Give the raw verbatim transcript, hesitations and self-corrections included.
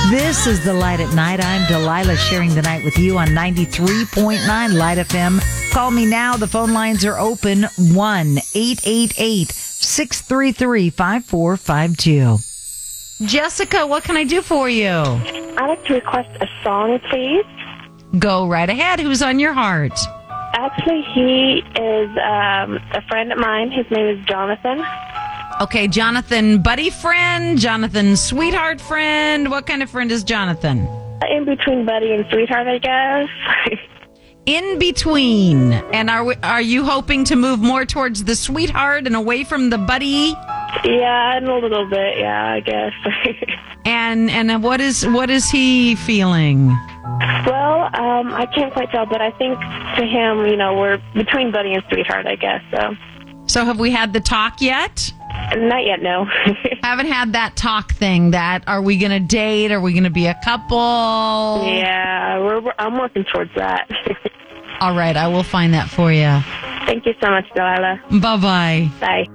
This is The Light at Night. I'm Delilah, sharing the night with you on ninety-three point nine Light F M. Call me now. The phone lines are open. one eight eight eight, six three three, five four five two. Jessica, what can I do for you? I'd like to request a song, please. Go right ahead. Who's on your heart? Actually, he is um, a friend of mine. His name is Jonathan. Okay, Jonathan, buddy friend, Jonathan, sweetheart friend. What kind of friend is Jonathan? In between buddy and sweetheart, I guess. In between. And are we, are you hoping to move more towards the sweetheart and away from the buddy? Yeah, in a little bit, yeah, I guess. and and what is what is he feeling? Well, um, I can't quite tell, but I think to him, you know, we're between buddy and sweetheart, I guess, so. So have we had the talk yet? Not yet, no. Haven't had that talk thing that, are we going to date? Are we going to be a couple? Yeah, we're, we're, I'm working towards that. All right, I will find that for you. Thank you so much, Delilah. Bye-bye. Bye.